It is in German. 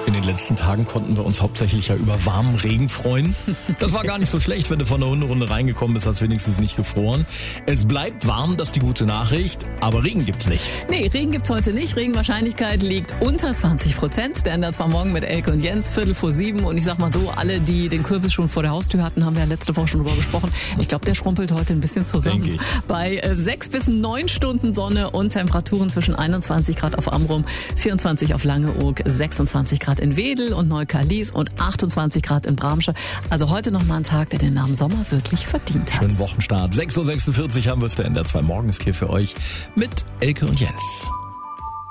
In den letzten Tagen konnten wir uns hauptsächlich ja über warmen Regen freuen. Das war gar nicht so schlecht, wenn du von der Hunderunde reingekommen bist, hast wenigstens nicht gefroren. Es bleibt warm, das ist die gute Nachricht, aber Regen gibt's nicht. Nee, Regen gibt's heute nicht. Regenwahrscheinlichkeit liegt unter 20%. Der ändert zwar morgen mit Elke und Jens, 6:45. Und ich sag mal so, alle, die den Kürbis schon vor der Haustür hatten, haben wir ja letzte Woche schon drüber gesprochen. Ich glaube, der schrumpelt heute ein bisschen zusammen. Bei 6 bis 9 Stunden Sonne und Temperaturen zwischen 21 Grad auf Amrum, 24 auf Langeoog, 26 Grad in Wedel und Neukarlies und 28 Grad in Bramsche. Also heute nochmal ein Tag, der den Namen Sommer wirklich verdient hat. Schönen Wochenstart. 6:46 haben wir es, der NDR 2 Morgen ist hier für euch mit Elke und Jens.